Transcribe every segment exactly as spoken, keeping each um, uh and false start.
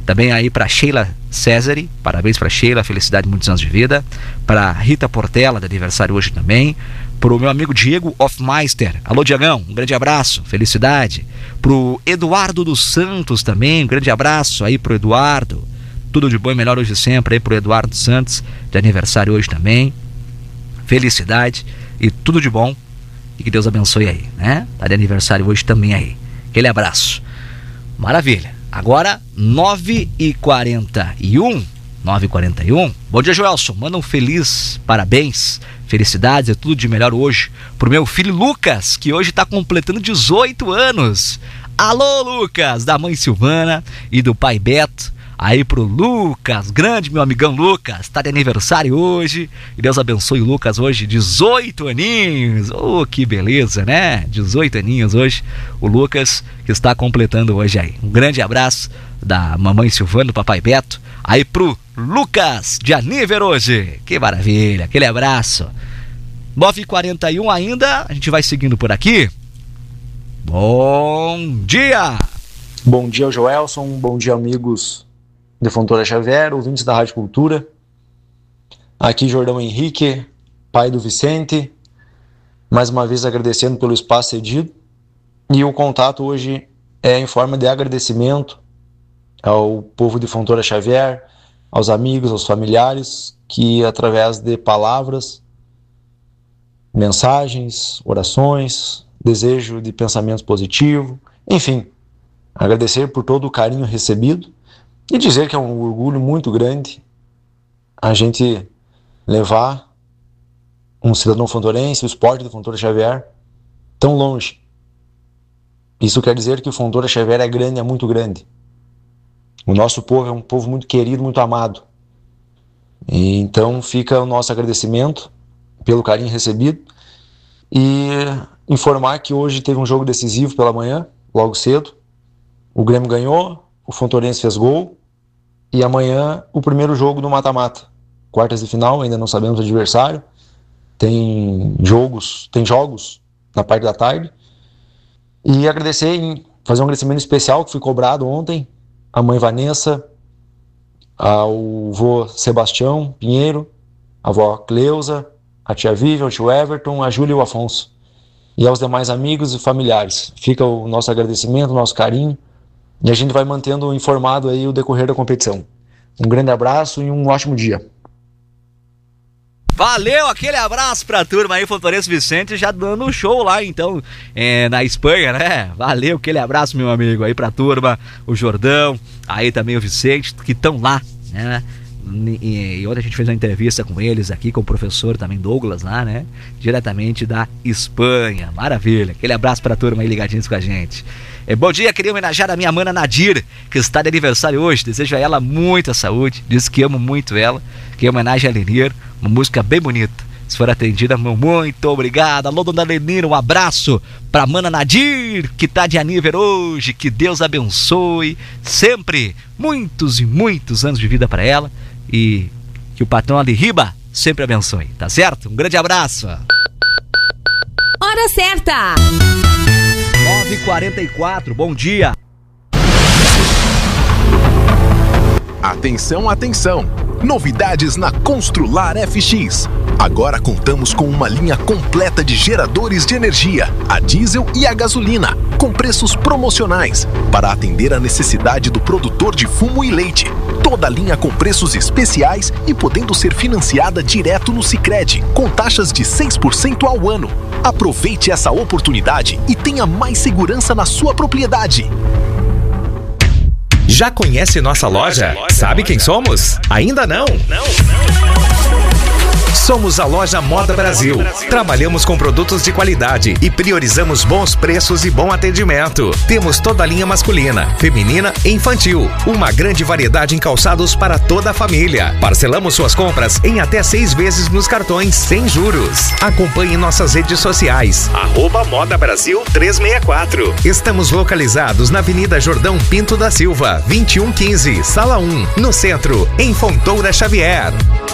Também aí para Sheila Cesare, parabéns para Sheila, felicidade, muitos anos de vida. Para Rita Portela, de aniversário hoje também. Pro meu amigo Diego Hofmeister, alô Diagão, um grande abraço, felicidade. Pro Eduardo dos Santos também, um grande abraço aí pro Eduardo. Tudo de bom e melhor hoje e sempre aí pro Eduardo Santos, de aniversário hoje também. Felicidade e tudo de bom. E que Deus abençoe aí, né? Tá de aniversário hoje também aí. Aquele abraço. Maravilha. Agora, nove e quarenta e um. nove e quarenta e um. Bom dia, Joelson. Manda um feliz parabéns, felicidades e tudo de melhor hoje pro meu filho Lucas, que hoje tá completando dezoito anos. Alô, Lucas, da mãe Silvana e do pai Beto. Aí pro Lucas, grande meu amigão Lucas, tá de aniversário hoje. E Deus abençoe o Lucas hoje, dezoito aninhos. Oh, que beleza, né? dezoito aninhos hoje, o Lucas que está completando hoje aí. Um grande abraço da mamãe Silvana, do papai Beto. Aí pro Lucas, de aniversário hoje. Que maravilha, aquele abraço. nove e quarenta e um ainda, a gente vai seguindo por aqui. Bom dia! Bom dia, Joelson. Bom dia, amigos de Fontoura Xavier, ouvintes da Rádio Cultura. Aqui Jordão Henrique, pai do Vicente, mais uma vez agradecendo pelo espaço cedido. E o contato hoje é em forma de agradecimento ao povo de Fontoura Xavier, aos amigos, aos familiares, que através de palavras, mensagens, orações, desejo de pensamento positivo, enfim, agradecer por todo o carinho recebido e dizer que é um orgulho muito grande a gente levar um cidadão fontorense, o esporte de Fontoura Xavier, tão longe. Isso quer dizer que o Fontoura Xavier é grande, é muito grande. O nosso povo é um povo muito querido, muito amado. E então fica o nosso agradecimento pelo carinho recebido e informar que hoje teve um jogo decisivo pela manhã, logo cedo. O Grêmio ganhou, o Fontorense fez gol e amanhã o primeiro jogo do mata-mata. Quartas de final, ainda não sabemos o adversário. Tem jogos, tem jogos na parte da tarde. E agradecer, fazer um agradecimento especial que foi cobrado ontem à mãe Vanessa, ao vô Sebastião Pinheiro, à avó Cleusa, a tia Vivian, ao tio Everton, a Júlia e o Afonso. E aos demais amigos e familiares. Fica o nosso agradecimento, o nosso carinho. E a gente vai mantendo informado aí o decorrer da competição. Um grande abraço e um ótimo dia. Valeu, aquele abraço pra turma aí, Fontorense Vicente, já dando um show lá, então, é, na Espanha, né? Valeu, aquele abraço, meu amigo, aí pra turma, o Jordão, aí também o Vicente, que estão lá, né? E, e ontem a gente fez uma entrevista com eles aqui, com o professor também Douglas lá, né? Diretamente da Espanha, maravilha, aquele abraço pra turma aí ligadinhos com a gente. É, bom dia, queria homenagear a minha mana Nadir, que está de aniversário hoje. Desejo a ela muita saúde, diz que amo muito ela, que é homenagem a Lenir, uma música bem bonita. Se for atendida, muito obrigado. Alô, dona Lenir, um abraço pra mana Nadir, que está de aniversário hoje. Que Deus abençoe sempre, muitos e muitos anos de vida para ela e que o patrão ali Riba sempre abençoe, tá certo? Um grande abraço. Hora certa! nove e quarenta e quatro, bom dia. Atenção, atenção! Novidades na Constrular F X. Agora contamos com uma linha completa de geradores de energia, a diesel e a gasolina, com preços promocionais, para atender a necessidade do produtor de fumo e leite. Toda a linha com preços especiais e podendo ser financiada direto no Sicredi, com taxas de seis por cento ao ano. Aproveite essa oportunidade e tenha mais segurança na sua propriedade. Já conhece nossa loja? Sabe quem somos? Ainda não? Não, não. Somos a Loja Moda Brasil. Trabalhamos com produtos de qualidade e priorizamos bons preços e bom atendimento. Temos toda a linha masculina, feminina e infantil. Uma grande variedade em calçados para toda a família. Parcelamos suas compras em até seis vezes nos cartões, sem juros. Acompanhe nossas redes sociais. Arroba Moda Brasil trezentos e sessenta e quatro. Estamos localizados na Avenida Jordão Pinto da Silva, vinte e um quinze, Sala um, no centro, em Fontoura Xavier.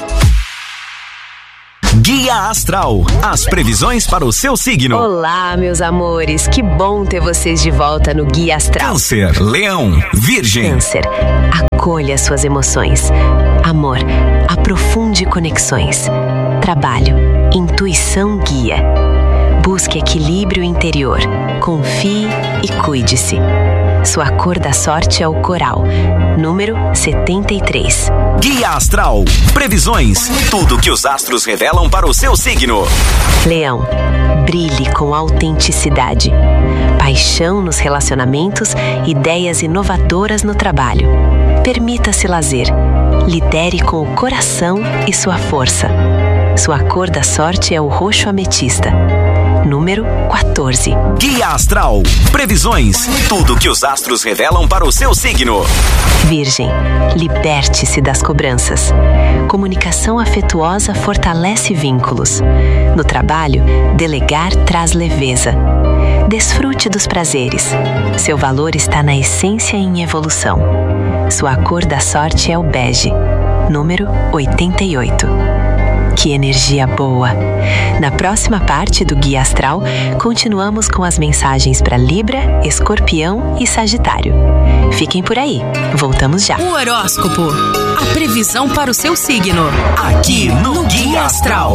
Guia Astral, as previsões para o seu signo. Olá, meus amores, que bom ter vocês de volta no Guia Astral. Câncer, Leão, Virgem. Câncer, a Acolha suas emoções. Amor, aprofunde conexões. Trabalho, intuição guia. Busque equilíbrio interior. Confie e cuide-se. Sua cor da sorte é o coral, número setenta e três. Guia Astral. Previsões. Tudo que os astros revelam para o seu signo. Leão, brilhe com autenticidade. Paixão nos relacionamentos, ideias inovadoras no trabalho. Permita-se lazer. Lidere com o coração e sua força. Sua cor da sorte é o roxo ametista, número quatorze. Guia Astral. Previsões. Tudo que os astros revelam para o seu signo. Virgem, liberte-se das cobranças. Comunicação afetuosa fortalece vínculos. No trabalho, delegar traz leveza. Desfrute dos prazeres. Seu valor está na essência e em evolução. Sua cor da sorte é o bege, número oitenta e oito. Que energia boa! Na próxima parte do Guia Astral, continuamos com as mensagens para Libra, Escorpião e Sagitário. Fiquem por aí, voltamos já. O horóscopo, a previsão para o seu signo, aqui no Guia Astral.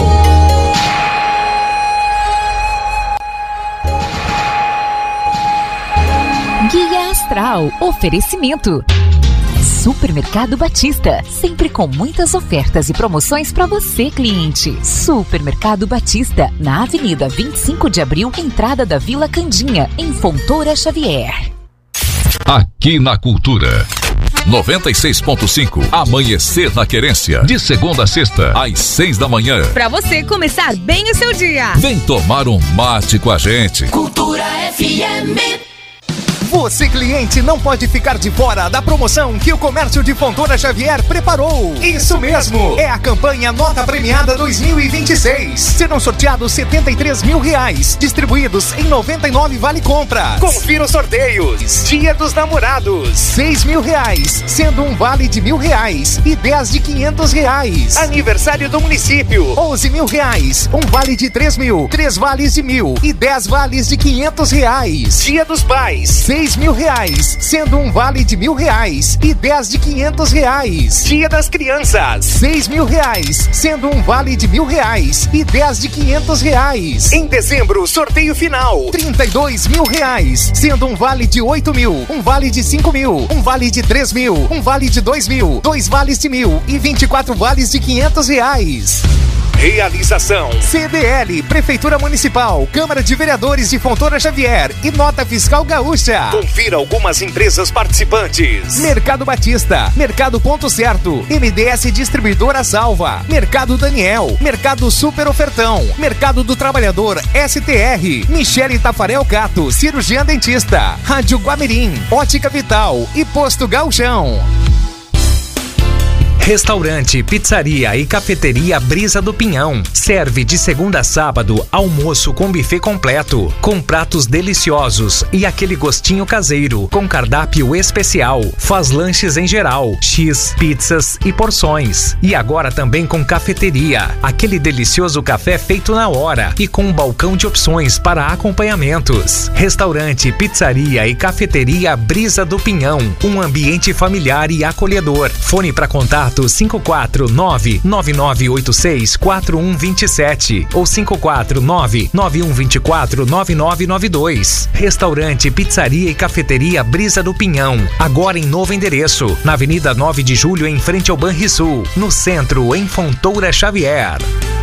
Guia Astral, oferecimento. Supermercado Batista, sempre com muitas ofertas e promoções para você, cliente. Supermercado Batista, na Avenida vinte e cinco de abril, entrada da Vila Candinha, em Fontoura Xavier. Aqui na Cultura. noventa e seis ponto cinco, Amanhecer na Querência, de segunda a sexta, às seis da manhã. Pra você começar bem o seu dia. Vem tomar um mate com a gente. Cultura F M. Você, cliente, não pode ficar de fora da promoção que o Comércio de Fontoura Xavier preparou. Isso mesmo, é a campanha Nota Premiada dois mil e vinte e seis. Serão sorteados setenta e três mil reais, distribuídos em noventa e nove vale compras. Confira os sorteios. Dia dos Namorados, seis mil reais, sendo um vale de mil reais e dez de quinhentos reais. Aniversário do município, onze mil reais, um vale de três mil, três vales de mil e dez vales de quinhentos reais. Dia dos Pais, seis mil reais, sendo um vale de mil reais e dez de quinhentos reais. Dia das Crianças, seis mil reais, sendo um vale de mil reais e dez de quinhentos reais. Em dezembro, sorteio final, trinta e dois mil reais, sendo um vale de oito mil, um vale de cinco mil, um vale de três mil, um vale de dois mil, dois vales de mil e vinte e quatro vales de quinhentos reais. Realização C D L, Prefeitura Municipal, Câmara de Vereadores de Fontoura Xavier e Nota Fiscal Gaúcha. Confira algumas empresas participantes: Mercado Batista, Mercado Ponto Certo, M D S Distribuidora Salva, Mercado Daniel, Mercado Super Ofertão, Mercado do Trabalhador S T R, Michele Tafarel Cato, Cirurgiã Dentista, Rádio Guamirim, Ótica Vital e Posto Gauchão. Restaurante, pizzaria e cafeteria Brisa do Pinhão. Serve de segunda a sábado almoço com buffet completo, com pratos deliciosos e aquele gostinho caseiro, com cardápio especial. Faz lanches em geral, X, pizzas e porções. E agora também com cafeteria, aquele delicioso café feito na hora e com um balcão de opções para acompanhamentos. Restaurante, pizzaria e cafeteria Brisa do Pinhão. Um ambiente familiar e acolhedor. Fone para contato cinco quatro nove, nove nove oito seis, quatro um dois sete ou cinco quatro nove, nove um dois quatro, nove nove nove dois. Restaurante, pizzaria e cafeteria Brisa do Pinhão. Agora em novo endereço, na Avenida nove de julho, em frente ao Banrisul, no centro, em Fontoura Xavier.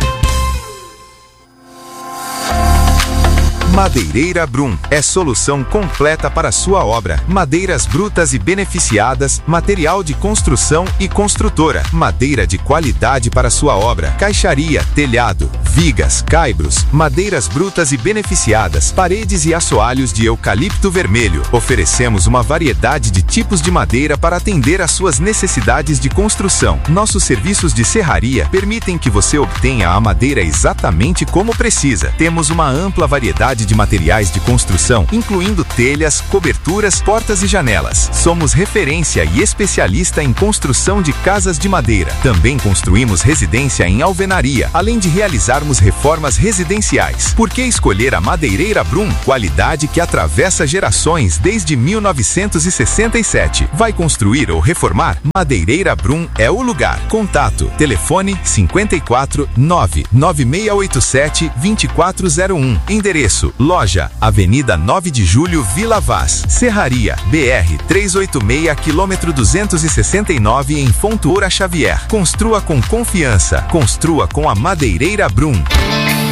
Madeireira Brum é solução completa para sua obra. Madeiras brutas e beneficiadas, material de construção e construtora. Madeira de qualidade para sua obra. Caixaria, telhado, vigas, caibros, madeiras brutas e beneficiadas, paredes e assoalhos de eucalipto vermelho. Oferecemos uma variedade de tipos de madeira para atender às suas necessidades de construção. Nossos serviços de serraria permitem que você obtenha a madeira exatamente como precisa. Temos uma ampla variedade de de materiais de construção, incluindo telhas, coberturas, portas e janelas. Somos referência e especialista em construção de casas de madeira. Também construímos residência em alvenaria, além de realizarmos reformas residenciais. Por que escolher a Madeireira Brum? Qualidade que atravessa gerações desde mil novecentos e sessenta e sete. Vai construir ou reformar? Madeireira Brum é o lugar. Contato: telefone cinquenta e quatro, nove nove seis oito sete, dois quatro zero um. Endereço: loja, Avenida nove de Julho, Vila Vaz, Serraria, B R trezentos e oitenta e seis, quilômetro duzentos e sessenta e nove, em Fontoura Xavier. Construa com confiança. Construa com a Madeireira Brum.